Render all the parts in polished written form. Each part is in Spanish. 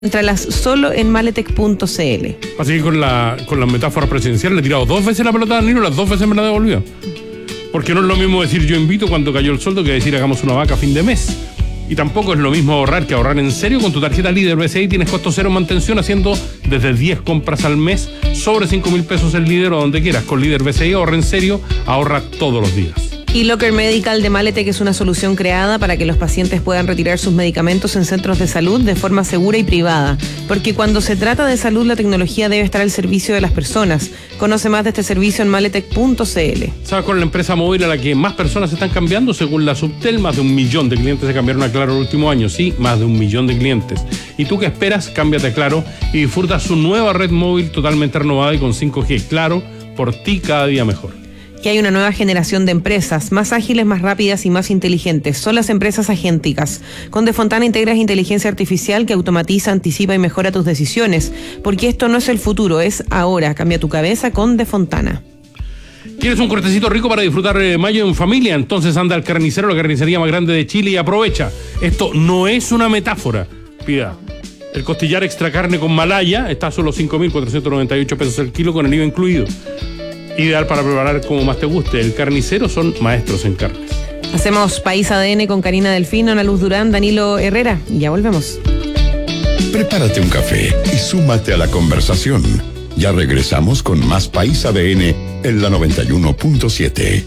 Entralas solo en maletec.cl. Así que con la metáfora presidencial le he tirado 2 veces la pelota a Danilo, las 2 veces me la devolvió. Porque no es lo mismo decir yo invito cuando cayó el sueldo que decir hagamos una vaca a fin de mes. Y tampoco es lo mismo ahorrar que ahorrar en serio. Con tu tarjeta Líder BCI tienes costo cero en mantención haciendo desde 10 compras al mes sobre 5.000 pesos el Líder o donde quieras. Con Líder BCI ahorra en serio, ahorra todos los días. eLocker Medical de Maletec es una solución creada para que los pacientes puedan retirar sus medicamentos en centros de salud de forma segura y privada. Porque cuando se trata de salud, la tecnología debe estar al servicio de las personas. Conoce más de este servicio en maletec.cl. ¿Sabes cuál es la empresa móvil a la que más personas están cambiando? Según la Subtel, más de 1 millón de clientes se cambiaron a Claro el último año. Sí, más de 1 millón de clientes. ¿Y tú qué esperas? Cámbiate a Claro y disfruta su nueva red móvil totalmente renovada y con 5G. Claro, por ti cada día mejor. Que hay una nueva generación de empresas, más ágiles, más rápidas y más inteligentes. Son las empresas agénticas. Con Defontana integras inteligencia artificial que automatiza, anticipa y mejora tus decisiones. Porque esto no es el futuro, es ahora. Cambia tu cabeza con Defontana. ¿Quieres un cortecito rico para disfrutar mayo en familia? Entonces anda al Carnicero, la carnicería más grande de Chile, y aprovecha. Esto no es una metáfora. Pida el costillar extra carne con malaya, está a solo 5.498 pesos el kilo con el IVA incluido. Ideal para preparar como más te guste. El Carnicero son maestros en carnes. Hacemos País ADN con Karina Delfino, Ana Luz Durán, Danilo Herrera y ya volvemos. Prepárate un café y súmate a la conversación. Ya regresamos con más País ADN en la 91.7.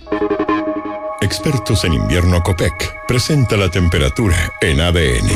Expertos en invierno Copec presenta la temperatura en ADN.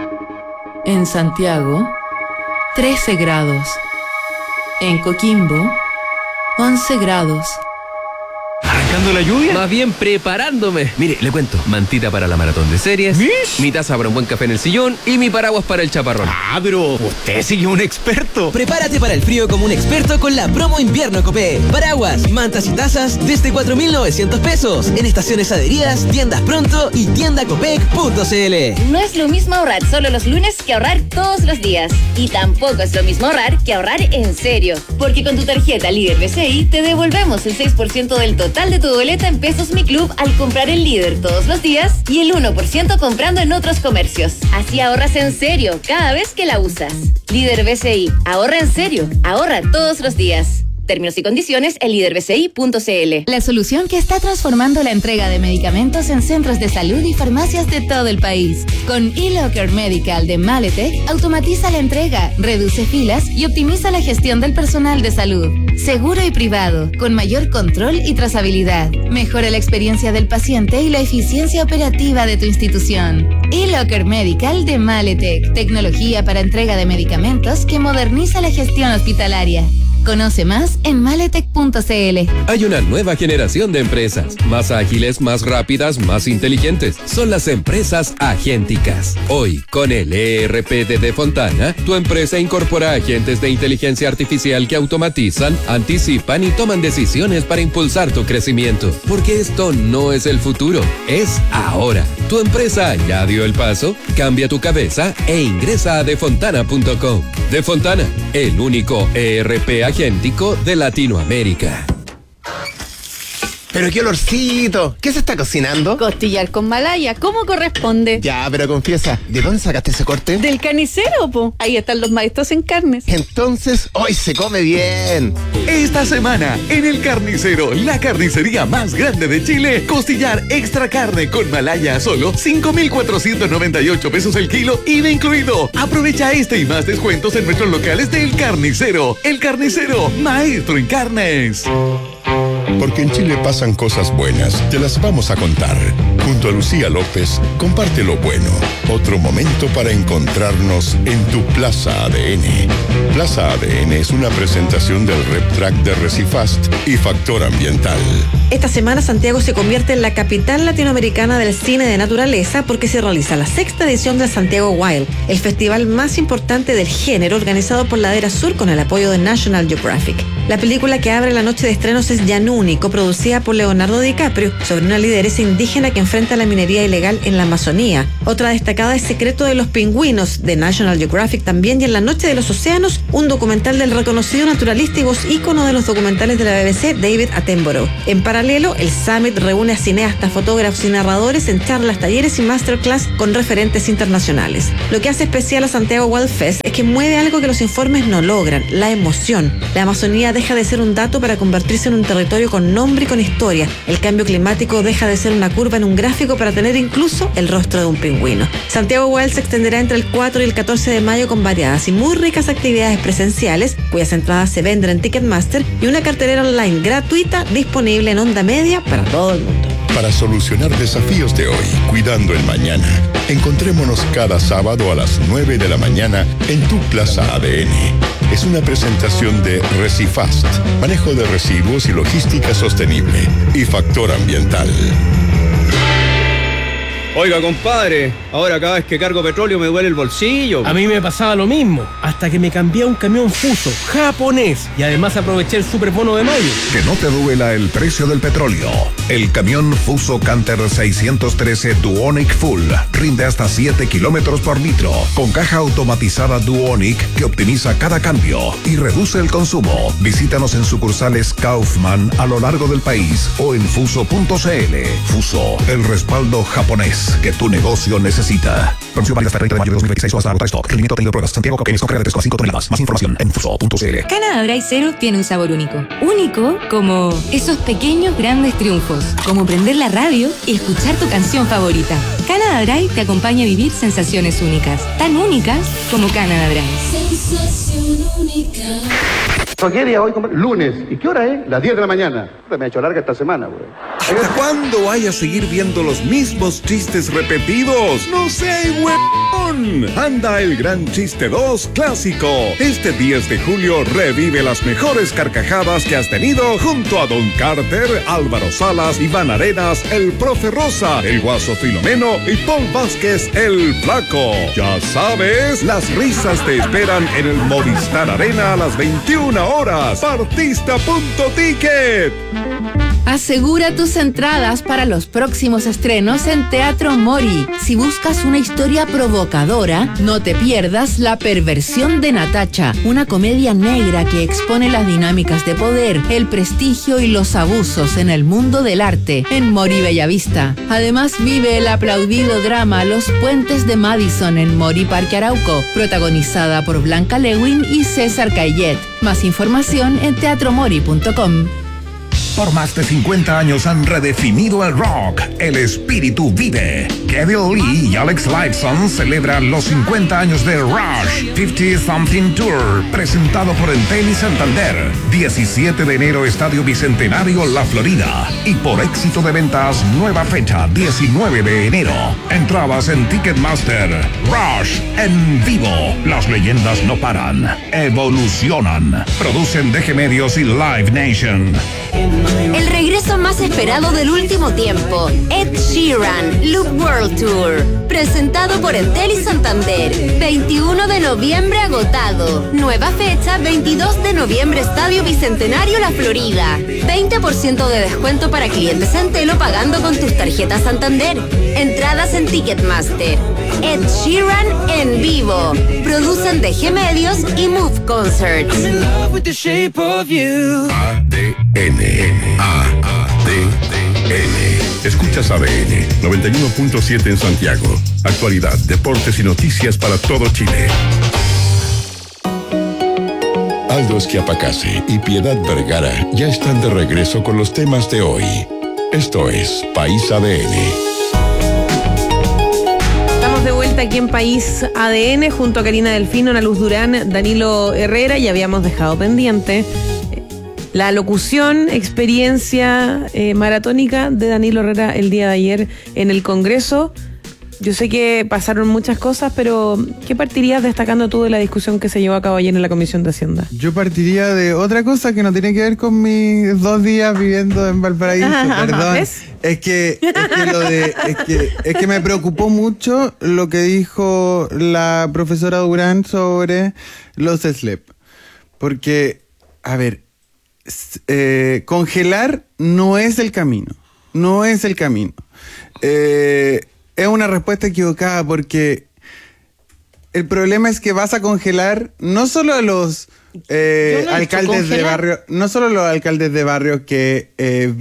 En Santiago, 13 grados. En Coquimbo, 11 grados. ¿Arrancando la lluvia? Más bien preparándome. Mire, le cuento. Mantita para la maratón de series. ¿Mish? Mi taza para un buen café en el sillón. Y mi paraguas para el chaparrón. Ah, pero usted sí que es un experto. Prepárate para el frío como un experto con la promo invierno Copé. Paraguas, mantas y tazas desde 4.900 pesos. En estaciones adheridas, tiendas pronto y tiendacopec.cl. No es lo mismo ahorrar solo los lunes que ahorrar todos los días. Y tampoco es lo mismo ahorrar que ahorrar en serio. Porque con tu tarjeta Líder BCI te devolvemos el 6% del total de tu boleta en Pesos Mi Club al comprar el Líder todos los días y el 1% comprando en otros comercios. Así ahorras en serio cada vez que la usas. Líder BCI, ahorra en serio, ahorra todos los días. Términos y condiciones en liderbci.cl. La solución que está transformando la entrega de medicamentos en centros de salud y farmacias de todo el país. Con eLocker Medical de Maletec, automatiza la entrega, reduce filas y optimiza la gestión del personal de salud. Seguro y privado, con mayor control y trazabilidad. Mejora la experiencia del paciente y la eficiencia operativa de tu institución. eLocker Medical de Maletec, tecnología para entrega de medicamentos que moderniza la gestión hospitalaria. Conoce más en maletec.cl. Hay una nueva generación de empresas, más ágiles, más rápidas, más inteligentes. Son las empresas agénticas. Hoy, con el ERP de Defontana, tu empresa incorpora agentes de inteligencia artificial que automatizan, anticipan y toman decisiones para impulsar tu crecimiento. Porque esto no es el futuro, es ahora. ¿Tu empresa ya dio el paso? Cambia tu cabeza e ingresa a defontana.com. Defontana, el único ERP agéntico de Latinoamérica. Pero qué olorcito. ¿Qué se está cocinando? Costillar con malaya, ¿cómo corresponde? Ya, pero confiesa, ¿de dónde sacaste ese corte? Del carnicero, po. Ahí están los maestros en carnes. Entonces, hoy se come bien. Esta semana, en El Carnicero, la carnicería más grande de Chile, costillar extra carne con malaya a solo 5.498 pesos el kilo, IVA incluido. Aprovecha este y más descuentos en nuestros locales de El Carnicero. El Carnicero, maestro en carnes. Porque en Chile pasan cosas buenas, te las vamos a contar. Junto a Lucía López, comparte lo bueno. Otro momento para encontrarnos en tu Plaza ADN. Plaza ADN es una presentación del RepTrack de Recifast y Factor Ambiental. Esta semana Santiago se convierte en la capital latinoamericana del cine de naturaleza porque se realiza la 6ª edición del Santiago Wild, el festival más importante del género organizado por Ladera Sur con el apoyo de National Geographic. La película que abre la noche de estrenos es Yanuni, coproducida por Leonardo DiCaprio, sobre una lideresa indígena que enfrenta frente a la minería ilegal en la Amazonía. Otra destacada es Secreto de los Pingüinos, de National Geographic también, y En la Noche de los Océanos, un documental del reconocido naturalista y voz ícono de los documentales de la BBC, David Attenborough. En paralelo, el Summit reúne a cineastas, fotógrafos y narradores en charlas, talleres y masterclass con referentes internacionales. Lo que hace especial a Santiago Wild Fest es que mueve algo que los informes no logran: la emoción. La Amazonía deja de ser un dato para convertirse en un territorio con nombre y con historia. El cambio climático deja de ser una curva en un gráfico para tener incluso el rostro de un pingüino. Santiago Wild se extenderá entre el 4 y el 14 de mayo con variadas y muy ricas actividades presenciales, cuyas entradas se venden en Ticketmaster, y una cartelera online gratuita disponible en onda media para todo el mundo. Para solucionar desafíos de hoy, cuidando el mañana, encontrémonos cada sábado a las 9 de la mañana en tu Plaza ADN. Es una presentación de Recifast, manejo de residuos y logística sostenible, y Factor Ambiental. Oiga, compadre, ahora cada vez que cargo petróleo me duele el bolsillo. A mí me pasaba lo mismo, hasta que me cambié a un camión Fuso, japonés, y además aproveché el superbono de mayo. Que no te duela el precio del petróleo. El camión Fuso Canter 613 Duonic Full rinde hasta 7 kilómetros por litro, con caja automatizada Duonic que optimiza cada cambio y reduce el consumo. Visítanos en sucursales Kaufman a lo largo del país o en fuso.cl. Fuso, el respaldo japonés que tu negocio necesita. Promoción válida hasta el 30 de mayo de 2026 o hasta agotar stock. Rendimiento tenido pruebas. Santiago Coquenes con carga de 3,5 toneladas. Más información en fuso.cl. Canada Dry Zero tiene un sabor único. Único como esos pequeños grandes triunfos. Como prender la radio y escuchar tu canción favorita. Canada Dry te acompaña a vivir sensaciones únicas. Tan únicas como Canada Dry. Sensación única. ¿Qué día hoy? Lunes. ¿Y qué hora es? Las 10 de la mañana. Me ha hecho larga esta semana, güey. ¿Hasta cuándo vaya a seguir viendo los mismos chistes repetidos? ¡No sé, huevón! Anda el Gran Chiste 2 Clásico. Este 10 de julio revive las mejores carcajadas que has tenido junto a Don Carter, Álvaro Salas, Iván Arenas, el Profe Rosa, el Guaso Filomeno y Paul Vázquez, el Flaco. Ya sabes, las risas te esperan en el Movistar Arena a las 21 horas. Partista.ticket. Asegura tus entradas para los próximos estrenos en Teatro Mori. Si buscas una historia provocadora, no te pierdas La Perversión de Natacha, una comedia negra que expone las dinámicas de poder, el prestigio y los abusos en el mundo del arte en Mori Bellavista. Además, vive el aplaudido drama Los Puentes de Madison en Mori Parque Arauco, protagonizada por Blanca Lewin y César Caillet. Más información en teatromori.com. Por más de 50 años han redefinido el rock. El espíritu vive. Kevin Lee y Alex Lifeson celebran los 50 años de Rush 50 Something Tour, presentado por Entel y Santander. 17 de enero, Estadio Bicentenario, La Florida. Y por éxito de ventas, nueva fecha, 19 de enero. Entradas en Ticketmaster. Rush en vivo. Las leyendas no paran. Evolucionan. Producen DG Medios y Live Nation. El regreso más esperado del último tiempo, Ed Sheeran, Loop World Tour, presentado por Entel y Santander, 21 de noviembre agotado, nueva fecha 22 de noviembre Estadio Bicentenario La Florida, 20% de descuento para clientes Entel pagando con tus tarjetas Santander, entradas en Ticketmaster. Ed Sheeran en vivo, producen DG Medios y Move Concerts. ADN. Escuchas ADN 91.7 en Santiago. Actualidad, deportes y noticias para todo Chile. Aldo Schiapacase y Piedad Vergara ya están de regreso con los temas de hoy. Esto es País ADN. Estamos de vuelta aquí en País ADN junto a Karina Delfino, Ana Luz Durán, Danilo Herrera, y habíamos dejado pendiente la locución, experiencia maratónica de Danilo Herrera el día de ayer en el Congreso. Yo sé que pasaron muchas cosas, pero ¿qué partirías destacando tú de la discusión que se llevó a cabo ayer en la Comisión de Hacienda? Yo partiría de otra cosa que no tiene que ver con mis 2 días viviendo en Valparaíso, perdón. ¿Ves? Es que me preocupó mucho lo que dijo la profesora Durán sobre los SLEP. Porque, a ver, congelar no es el camino. No es el camino. es una respuesta equivocada porque el problema es que vas a congelar no solo a los alcaldes de barrio, no solo los alcaldes de barrio que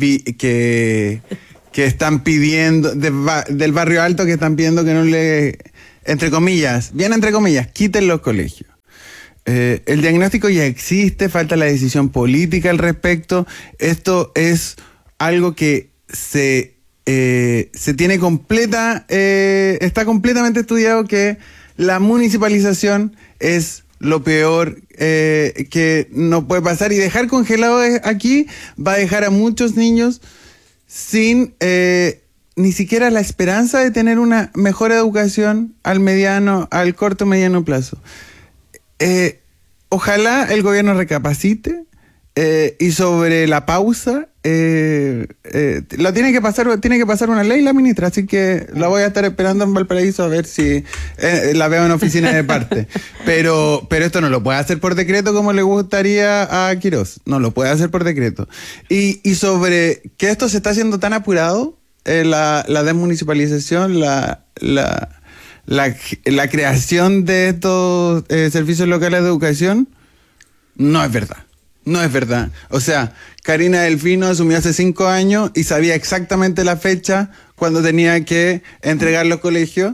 están pidiendo, del barrio alto, que están pidiendo que no le, entre comillas, quiten los colegios. El diagnóstico ya existe, falta la decisión política al respecto. Esto es algo que se tiene está completamente estudiado, que la municipalización es lo peor que no puede pasar, y dejar congelado aquí va a dejar a muchos niños sin ni siquiera la esperanza de tener una mejor educación al corto mediano plazo. Ojalá el gobierno recapacite y sobre la pausa tiene que pasar una ley, la ministra, así que la voy a estar esperando en Valparaíso a ver si la veo en oficina de parte. Pero esto no lo puede hacer por decreto como le gustaría a Quirós, no lo puede hacer por decreto. Y sobre que esto se está haciendo tan apurado, la desmunicipalización, la creación de estos servicios locales de educación, no es verdad. No es verdad. O sea, Karina Delfino asumió hace 5 años y sabía exactamente la fecha cuando tenía que entregar los colegios.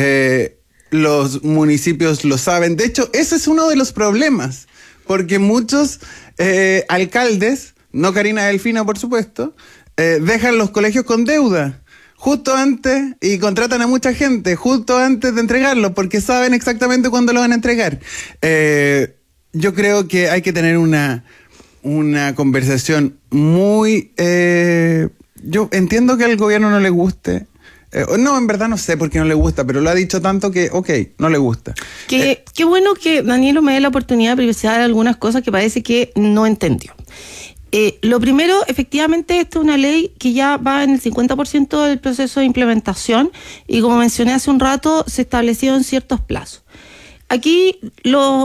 Los municipios lo saben. De hecho, ese es uno de los problemas, porque muchos alcaldes, no Karina Delfino por supuesto, dejan los colegios con deuda justo antes y contratan a mucha gente justo antes de entregarlo, porque saben exactamente cuándo lo van a entregar. Yo creo que hay que tener una conversación muy... yo entiendo que al gobierno no le guste. No, en verdad no sé por qué no le gusta, pero lo ha dicho tanto que, no le gusta. Qué bueno que Danilo me dé la oportunidad de precisar algunas cosas que parece que no entendió. Lo primero, efectivamente, esta es una ley que ya va en el 50% del proceso de implementación y, como mencioné hace un rato, se establecieron ciertos plazos. Aquí los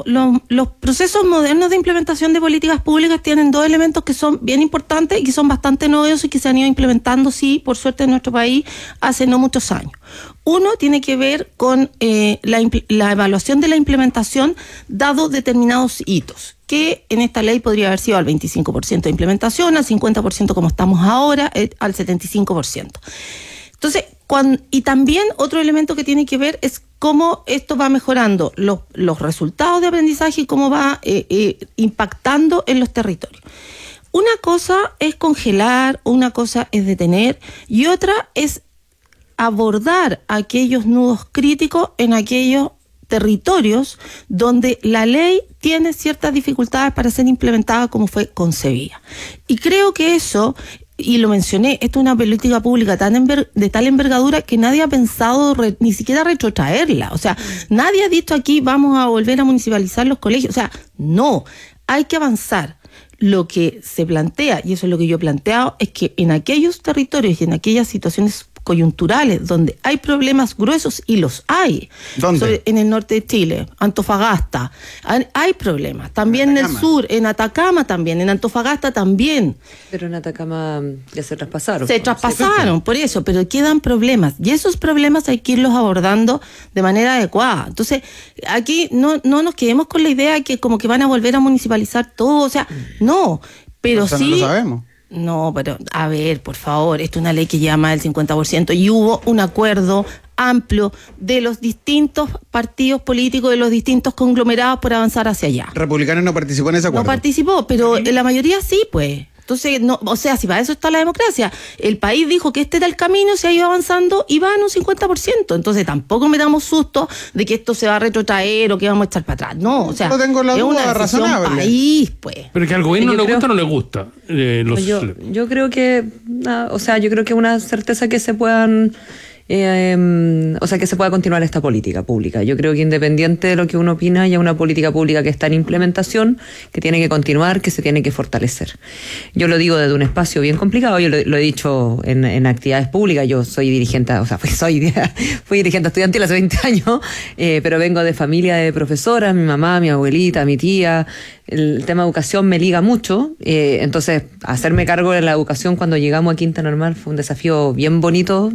procesos modernos de implementación de políticas públicas tienen 2 elementos que son bien importantes y que son bastante novedosos y que se han ido implementando, sí, por suerte en nuestro país, hace no muchos años. Uno tiene que ver con la evaluación de la implementación dado determinados hitos, que en esta ley podría haber sido al 25% de implementación, al 50% como estamos ahora, al 75%. Entonces, y también otro elemento que tiene que ver es cómo esto va mejorando los resultados de aprendizaje y cómo va impactando en los territorios. Una cosa es congelar, una cosa es detener y otra es abordar aquellos nudos críticos en aquellos territorios donde la ley tiene ciertas dificultades para ser implementada como fue concebida. Y creo que eso... Y lo mencioné, esto es una política pública de tal envergadura que nadie ha pensado ni siquiera retrotraerla. O sea, nadie ha dicho aquí vamos a volver a municipalizar los colegios. O sea, no, hay que avanzar. Lo que se plantea, y eso es lo que yo he planteado, es que en aquellos territorios y en aquellas situaciones coyunturales donde hay problemas gruesos, y los hay. ¿Dónde? En el norte de Chile, Antofagasta, hay problemas. También en el sur, en Atacama también, en Antofagasta también. Pero en Atacama ya se traspasaron. Se traspasaron, por eso, pero quedan problemas. Y esos problemas hay que irlos abordando de manera adecuada. Entonces, aquí no nos quedemos con la idea de que como que van a volver a municipalizar todo, o sea, no, pero sí... No lo sabemos. No, pero a ver, por favor, esto es una ley que lleva más del 50% y hubo un acuerdo amplio de los distintos partidos políticos, de los distintos conglomerados por avanzar hacia allá. Republicano no participó en ese acuerdo. No participó, pero la mayoría sí, pues. Entonces, no, o sea, si para eso está la democracia. El país dijo que este era el camino, se ha ido avanzando y va en un 50%. Entonces, tampoco me damos susto de que esto se va a retrotraer o que vamos a echar para atrás. No, o sea, no tengo la es duda una decisión razonable. país, pues. Pero que al gobierno le gusta o no le gusta. Yo creo que, o sea, yo creo que una certeza que se puedan o sea, que se pueda continuar esta política pública. Yo creo que independiente de lo que uno opina, hay una política pública que está en implementación, que tiene que continuar, que se tiene que fortalecer. Yo lo digo desde un espacio bien complicado, yo lo he dicho en actividades públicas, yo soy dirigente, o sea, fui dirigente estudiantil hace 20 años, pero vengo de familia de profesoras, mi mamá, mi abuelita, mi tía. El tema de educación me liga mucho, entonces hacerme cargo de la educación cuando llegamos a Quinta Normal fue un desafío bien bonito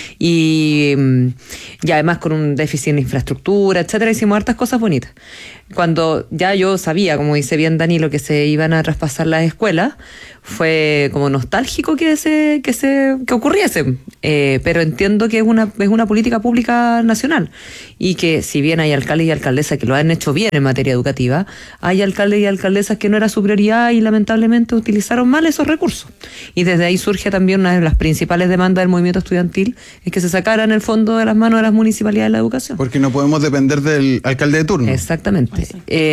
y además con un déficit en infraestructura, etcétera, hicimos hartas cosas bonitas. Cuando ya yo sabía, como dice bien Danilo, que se iban a traspasar las escuelas, fue como nostálgico que ocurriese, pero entiendo que es una política pública nacional y que si bien hay alcaldes y alcaldesas que lo han hecho bien en materia educativa, hay alcaldes y alcaldesas que no era su prioridad y lamentablemente utilizaron mal esos recursos. Y desde ahí surge también una de las principales demandas del movimiento estudiantil, es que se sacaran el fondo de las manos de las municipalidades de la educación. Porque no podemos depender del alcalde de turno. Exactamente.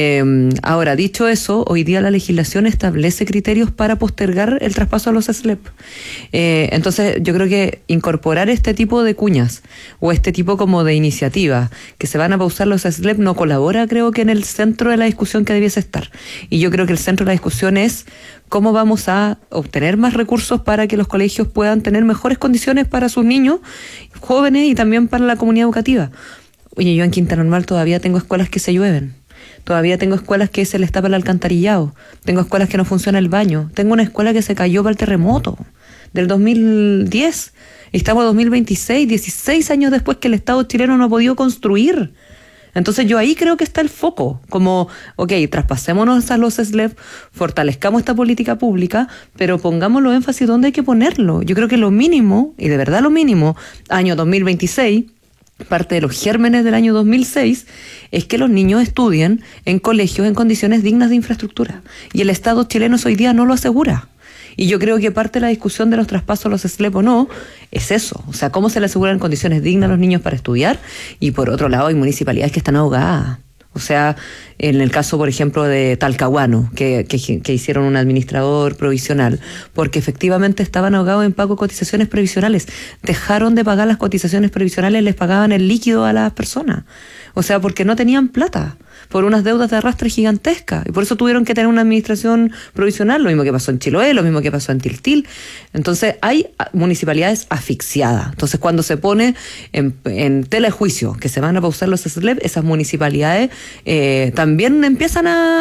Ahora, dicho eso, hoy día la legislación establece criterios para postergar el traspaso a los SLEP. Entonces, yo creo que incorporar este tipo de cuñas o este tipo como de iniciativas que se van a pausar los SLEP no colabora, creo que en el centro de la discusión que debiese estar. Y yo creo que el centro de la discusión es cómo vamos a obtener más recursos para que los colegios puedan tener mejores condiciones para sus niños, jóvenes y también para la comunidad educativa. Oye, yo en Quinta Normal todavía tengo escuelas que se llueven. Todavía tengo escuelas que se les tapa el alcantarillado. Tengo escuelas que no funciona el baño. Tengo una escuela que se cayó para el terremoto del 2010. Y estamos en 2026, 16 años después que el Estado chileno no ha podido construir. Entonces yo ahí creo que está el foco. Como, traspasémonos a los SLEP, fortalezcamos esta política pública, pero pongámoslo énfasis donde hay que ponerlo. Yo creo que lo mínimo, y de verdad lo mínimo, año 2026... parte de los gérmenes del año 2006 es que los niños estudien en colegios en condiciones dignas de infraestructura. Y el Estado chileno hoy día no lo asegura. Y yo creo que parte de la discusión de los traspasos a los SLEP o no es eso. O sea, cómo se le aseguran condiciones dignas a los niños para estudiar. Y por otro lado hay municipalidades que están ahogadas. O sea, en el caso, por ejemplo, de Talcahuano, que hicieron un administrador provisional, porque efectivamente estaban ahogados en pago de cotizaciones previsionales. Dejaron de pagar las cotizaciones previsionales, les pagaban el líquido a las personas. O sea, porque no tenían plata, por unas deudas de arrastre gigantescas. Y por eso tuvieron que tener una administración provisional, lo mismo que pasó en Chiloé, lo mismo que pasó en Tiltil. Entonces, hay municipalidades asfixiadas. Entonces, cuando se pone en tela de juicio que se van a pausar los SLEP, esas municipalidades también empiezan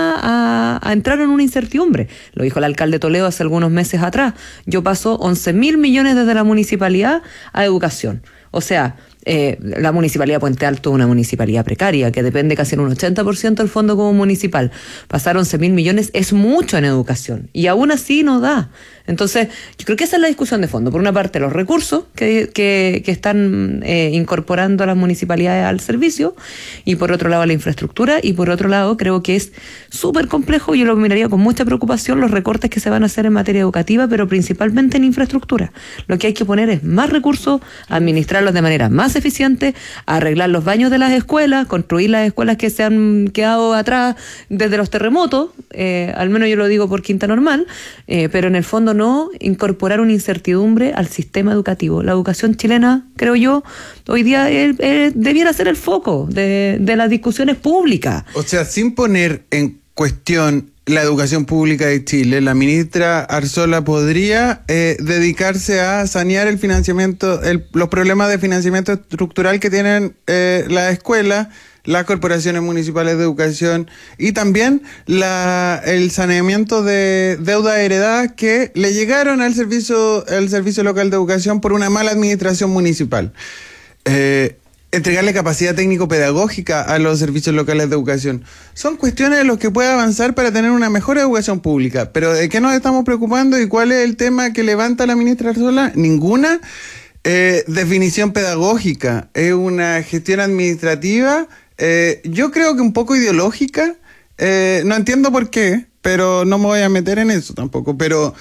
a entrar en una incertidumbre. Lo dijo el alcalde Toledo hace algunos meses atrás. Yo paso 11.000 millones desde la municipalidad a educación. O sea, la municipalidad de Puente Alto es una municipalidad precaria que depende casi en un 80% del fondo como municipal. Pasar 11.000 millones es mucho en educación y aún así no da. Entonces, yo creo que esa es la discusión de fondo. Por una parte, los recursos que están incorporando a las municipalidades al servicio, y por otro lado, la infraestructura, y por otro lado, creo que es súper complejo, yo lo miraría con mucha preocupación, los recortes que se van a hacer en materia educativa, pero principalmente en infraestructura. Lo que hay que poner es más recursos, administrarlos de manera más eficiente, arreglar los baños de las escuelas, construir las escuelas que se han quedado atrás desde los terremotos, al menos yo lo digo por Quinta Normal, pero en el fondo no incorporar una incertidumbre al sistema educativo. La educación chilena, creo yo, hoy día debiera ser el foco de las discusiones públicas. O sea, sin poner en cuestión la educación pública de Chile, la ministra Arzola podría dedicarse a sanear el financiamiento, los problemas de financiamiento estructural que tienen las escuelas, las corporaciones municipales de educación y también el saneamiento de deuda heredada que le llegaron al servicio local de educación por una mala administración municipal. Entregarle capacidad técnico-pedagógica a los servicios locales de educación. Son cuestiones de las que puede avanzar para tener una mejor educación pública. Pero ¿de qué nos estamos preocupando y cuál es el tema que levanta la ministra Arzola? Ninguna definición pedagógica. Es una gestión administrativa, yo creo que un poco ideológica. No entiendo por qué, pero no me voy a meter en eso tampoco.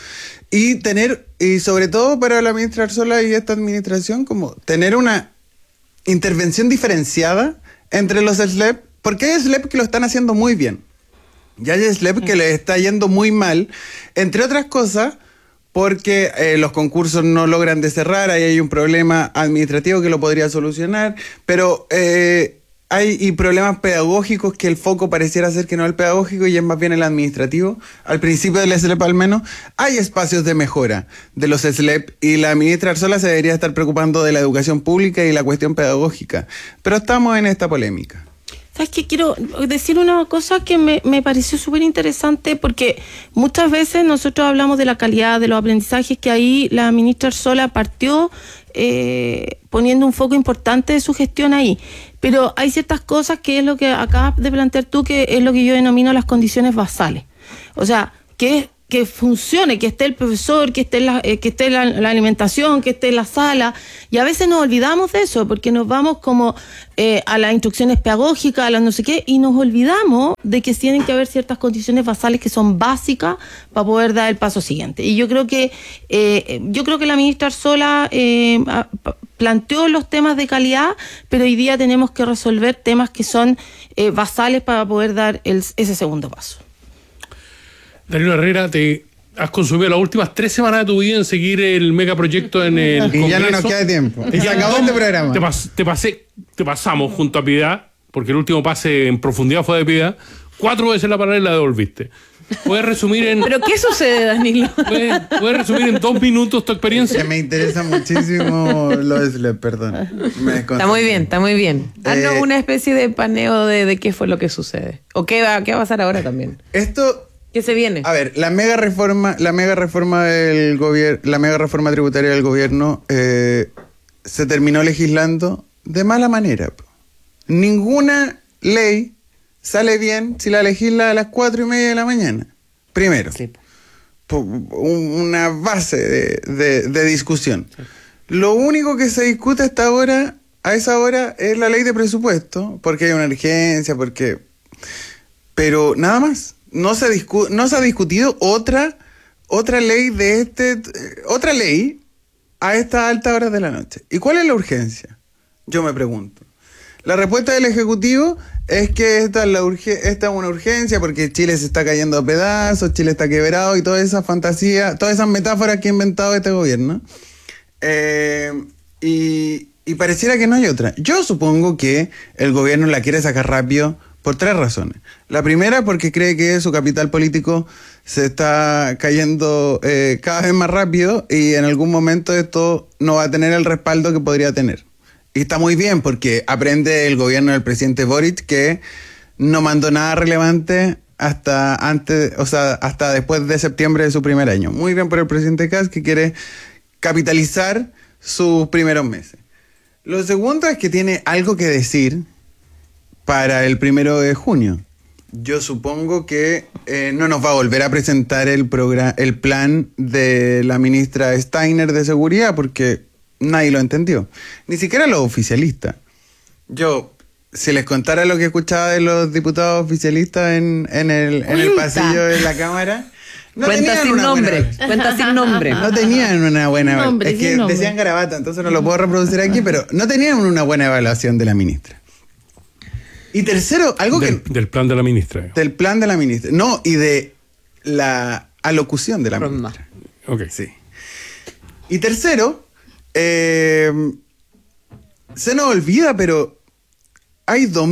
Y sobre todo para la ministra Arzola y esta administración, como tener una intervención diferenciada entre los SLEP, porque hay SLEP que lo están haciendo muy bien y hay SLEP que les está yendo muy mal, entre otras cosas porque los concursos no logran de cerrar, ahí hay un problema administrativo que lo podría solucionar, pero hay problemas pedagógicos que el foco pareciera ser que no es el pedagógico y es más bien el administrativo. Al principio del SLEP al menos hay espacios de mejora de los SLEP y la ministra Arzola se debería estar preocupando de la educación pública y la cuestión pedagógica, pero estamos en esta polémica. ¿Sabes qué? Quiero decir una cosa que me pareció súper interesante, porque muchas veces nosotros hablamos de la calidad de los aprendizajes, que ahí la ministra Arzola partió poniendo un foco importante de su gestión ahí. Pero hay ciertas cosas que es lo que acabas de plantear tú, que es lo que yo denomino las condiciones basales. O sea, que funcione, que esté el profesor, que esté la alimentación, que esté la sala, y a veces nos olvidamos de eso, porque nos vamos como a las instrucciones pedagógicas, a las no sé qué, y nos olvidamos de que tienen que haber ciertas condiciones basales que son básicas para poder dar el paso siguiente. Y yo creo que la ministra Arzola planteó los temas de calidad, pero hoy día tenemos que resolver temas que son basales para poder dar ese segundo paso. Danilo Herrera, te has consumido las últimas 3 semanas de tu vida en seguir el megaproyecto en el Congreso. Y ya no nos queda tiempo. Se acabó este programa. Te pasamos junto a Piedad, porque el último pase en profundidad fue de Piedad. 4 veces la palabra y la devolviste. ¿Puedes resumir en... ¿Pero qué sucede, Danilo? ¿Puedes resumir en 2 minutos tu experiencia? Que me interesa muchísimo lo de SLEP, perdón. Está muy bien, está muy bien. Haznos una especie de paneo de qué fue lo que sucede. O qué va a pasar ahora también. Esto... ¿Qué se viene? A ver, la mega reforma del gobierno, la mega reforma tributaria del gobierno se terminó legislando de mala manera. Ninguna ley sale bien si la legisla a las 4:30 de la mañana. Primero. Sí. Una base de discusión. Sí. Lo único que se discute hasta ahora, a esa hora, es la ley de presupuesto, porque hay una urgencia, pero nada más. No se ha discutido otra ley otra ley a estas altas horas de la noche. ¿Y cuál es la urgencia? Yo me pregunto. La respuesta del Ejecutivo es que esta es una urgencia porque Chile se está cayendo a pedazos, Chile está quebrado y toda esa fantasía, todas esas metáforas que ha inventado este gobierno. Y pareciera que no hay otra. Yo supongo que el gobierno la quiere sacar rápido por 3 razones. La primera, porque cree que su capital político se está cayendo cada vez más rápido y en algún momento esto no va a tener el respaldo que podría tener. Y está muy bien porque aprende el gobierno del presidente Boric que no mandó nada relevante hasta después de septiembre de su primer año. Muy bien por el presidente Kast, que quiere capitalizar sus primeros meses. Lo segundo es que tiene algo que decir para el 1 de junio. Yo supongo que no nos va a volver a presentar el plan de la ministra Steiner de seguridad, porque nadie lo entendió. Ni siquiera los oficialistas. Si les contara lo que escuchaba de los diputados oficialistas en el pasillo de la Cámara... Cuenta sin nombre. No tenían una buena... Es que decían Garabata, entonces no lo puedo reproducir aquí, pero no tenían una buena evaluación de la ministra. Y tercero, del plan de la ministra. Del plan de la ministra. No, y de la alocución de la ministra. Ok. Sí. Y tercero, se nos olvida, pero hay 2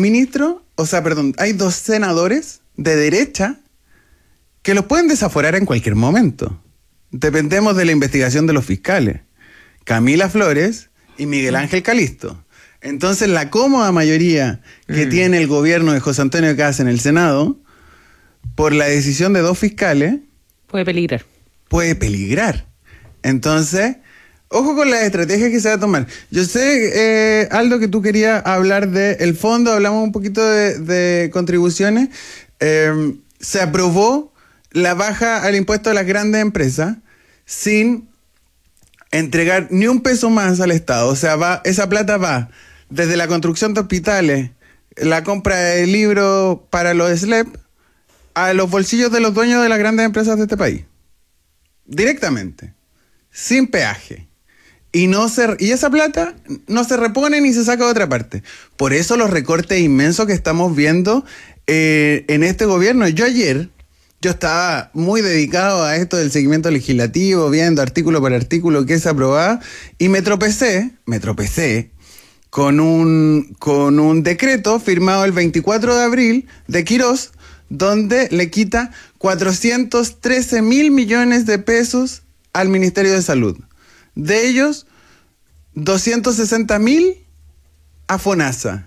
hay 2 senadores de derecha que los pueden desaforar en cualquier momento. Dependemos de la investigación de los fiscales. Camila Flores y Miguel Ángel Calisto. Entonces, la cómoda mayoría que tiene el gobierno de José Antonio Kast en el Senado, por la decisión de 2 fiscales... Puede peligrar. Entonces, ojo con las estrategias que se va a tomar. Yo sé, Aldo, que tú querías hablar del fondo, hablamos un poquito de contribuciones. Se aprobó la baja al impuesto a las grandes empresas sin entregar ni un peso más al Estado. O sea, esa plata va desde la construcción de hospitales, la compra de libros para los SLEP, a los bolsillos de los dueños de las grandes empresas de este país. Directamente. Sin peaje. Y esa plata no se repone ni se saca de otra parte. Por eso los recortes inmensos que estamos viendo en este gobierno. Yo ayer yo estaba muy dedicado a esto del seguimiento legislativo, viendo artículo por artículo que se aprobaba, y me tropecé con un decreto firmado el 24 de abril de Quirós, donde le quita 413.000 millones de pesos al Ministerio de Salud. De ellos, 260.000 a FONASA.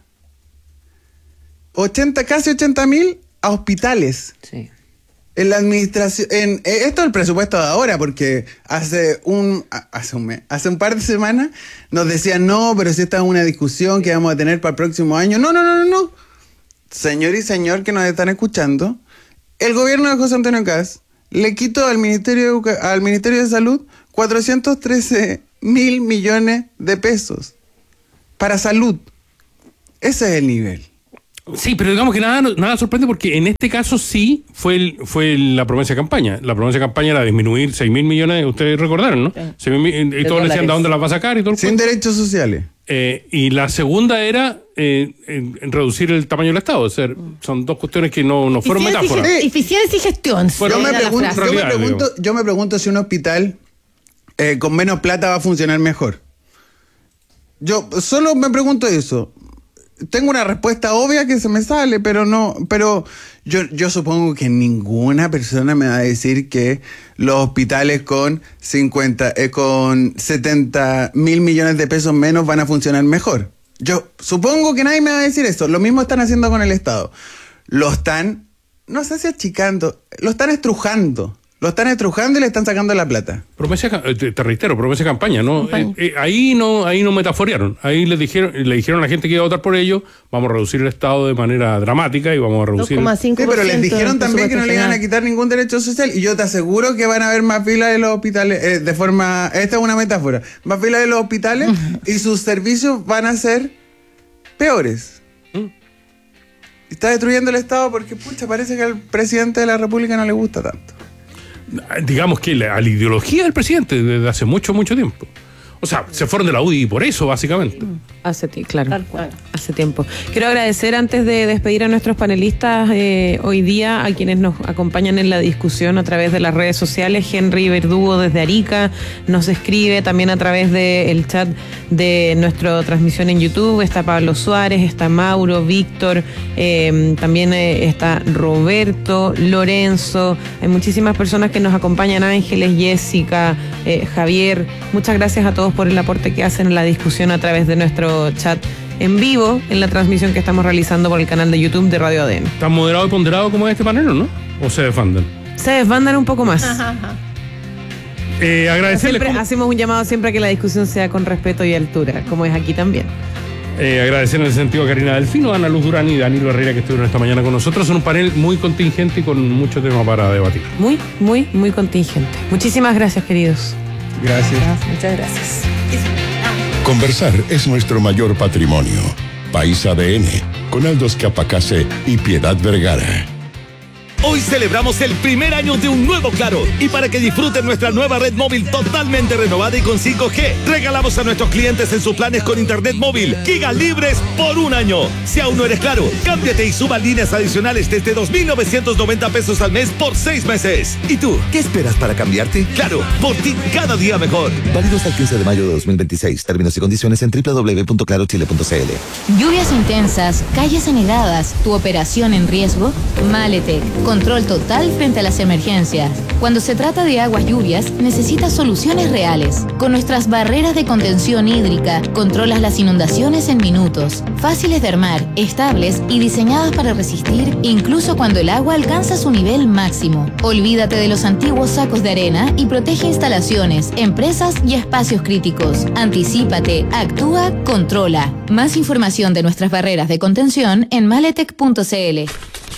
Casi 80.000 a hospitales. Sí. En la administración, esto es el presupuesto de ahora, porque hace un par de semanas nos decían, no, pero si esta es una discusión que vamos a tener para el próximo año. No. Señor y señor que nos están escuchando, el gobierno de José Antonio Kast le quitó al Ministerio de Salud 413.000 millones de pesos para salud. Ese es el nivel. Sí, pero digamos que nada sorprende, porque en este caso sí fue la promesa de campaña. La promesa de campaña era disminuir 6.000 millones, ustedes recordaron, ¿no? Sí. Y todos le decían de dónde las va a sacar y todo. Sin derechos sociales. Y la segunda era reducir el tamaño del Estado. O sea, son dos cuestiones que no fueron metáforas. Eficiencia y gestión. Yo me pregunto si un hospital con menos plata va a funcionar mejor. Yo solo me pregunto eso. Tengo una respuesta obvia que se me sale, pero yo supongo que ninguna persona me va a decir que los hospitales con 70.000 millones de pesos menos van a funcionar mejor. Yo supongo que nadie me va a decir eso. Lo mismo están haciendo con el Estado. Lo están, no sé si achicando, lo están estrujando. Lo están estrujando y le están sacando la plata. Te reitero, promesa de campaña, ¿no? Ahí no metaforearon. Ahí le dijeron a la gente que iba a votar por ellos, vamos a reducir el Estado de manera dramática y vamos a reducir... 2,5%. Sí, pero les dijeron también que no le iban a quitar ningún derecho social. Y yo te aseguro que van a haber más filas en los hospitales, esta es una metáfora, más filas en los hospitales y sus servicios van a ser peores. Está destruyendo el Estado porque, parece que al presidente de la República no le gusta tanto. Digamos que a la ideología del presidente desde hace mucho tiempo. O sea, se fueron de la UDI por eso, básicamente. Hace tiempo. Quiero agradecer, antes de despedir a nuestros panelistas hoy día, a quienes nos acompañan en la discusión a través de las redes sociales. Henry Verdugo desde Arica nos escribe también a través del chat de nuestra transmisión en YouTube. Está Pablo Suárez, está Mauro, Víctor, también está Roberto, Lorenzo. Hay muchísimas personas que nos acompañan, Ángeles, Jessica, Javier. Muchas gracias a todos por el aporte que hacen en la discusión a través de nuestro chat en vivo en la transmisión que estamos realizando por el canal de YouTube de Radio ADN. ¿Tan moderado y ponderado como es este panel, no? ¿O se desbandan? Se desbandan un poco más. Agradecerles. Hacemos un llamado siempre a que la discusión sea con respeto y altura, como es aquí también. Agradecer en ese sentido a Karina Delfino, Ana Luz Durán y Danilo Herrera, que estuvieron esta mañana con nosotros. Son un panel muy contingente y con mucho tema para debatir. Muy contingente. Muchísimas gracias, queridos. Gracias. Muchas gracias. Conversar es nuestro mayor patrimonio. País ADN, con Aldo Escapacase y Piedad Vergara. Hoy celebramos el primer año de un nuevo Claro, y para que disfruten nuestra nueva red móvil totalmente renovada y con 5G, regalamos a nuestros clientes en sus planes con internet móvil gigas libres por un año. Si aún no eres Claro, cámbiate y suba líneas adicionales desde 2.990 pesos al mes por 6 meses. ¿Y tú, qué esperas para cambiarte? Claro, por ti cada día mejor. Válido hasta el 15 de mayo de 2026. Términos y condiciones en www.clarochile.cl. Lluvias intensas, calles anegadas, tu operación en riesgo. Maletec, control total frente a las emergencias. Cuando se trata de aguas lluvias, necesitas soluciones reales. Con nuestras barreras de contención hídrica, controlas las inundaciones en minutos. Fáciles de armar, estables y diseñadas para resistir incluso cuando el agua alcanza su nivel máximo. Olvídate de los antiguos sacos de arena y protege instalaciones, empresas y espacios críticos. Anticípate, actúa, controla. Más información de nuestras barreras de contención en maletec.cl.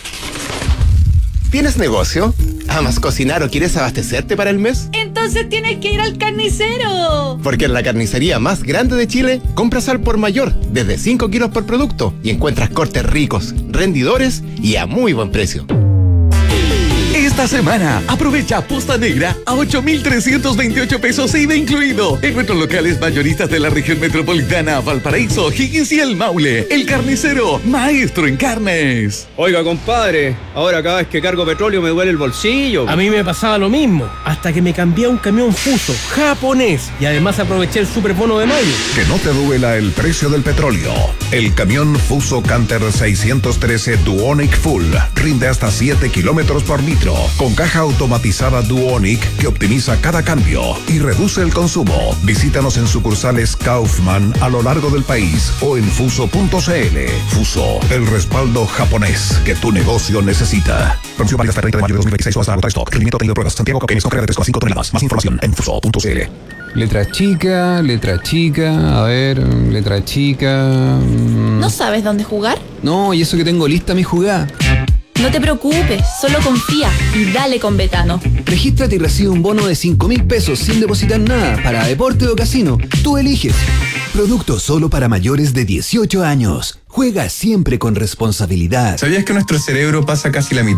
¿Tienes negocio? ¿Amas cocinar o quieres abastecerte para el mes? Entonces tienes que ir al carnicero. Porque en la carnicería más grande de Chile, compras al por mayor, desde 5 kilos por producto, y encuentras cortes ricos, rendidores y a muy buen precio. Esta semana, aprovecha posta negra a 8.328 pesos IVA incluido. En nuestros locales mayoristas de la región metropolitana, Valparaíso, Higgins y El Maule. El Carnicero, maestro en carnes. Oiga, compadre, ahora cada vez que cargo petróleo me duele el bolsillo. A mí me pasaba lo mismo, hasta que me cambié a un camión Fuso japonés y además aproveché el superbono de mayo. Que no te duela el precio del petróleo. El camión Fuso Canter 613 Duonic Full rinde hasta 7 kilómetros por litro, con caja automatizada Duonic que optimiza cada cambio y reduce el consumo. Visítanos en sucursales Kaufman a lo largo del país o en fuso.cl. Fuso, el respaldo japonés que tu negocio necesita. Promoción válida hasta el 30 de mayo de 2026 o hasta agotar stock. Rendimiento tenido pruebas. Santiago Coquenes con carga de 3,5 toneladas. Más información en fuso.cl. Letra chica, a ver, letra chica. ¿No sabes dónde jugar? No, y eso que tengo lista mi jugada. No te preocupes, solo confía y dale con Betano. Regístrate y recibe un bono de 5.000 pesos sin depositar nada para deporte o casino. Tú eliges. Producto solo para mayores de 18 años. Juega siempre con responsabilidad. ¿Sabías que nuestro cerebro pasa casi la mitad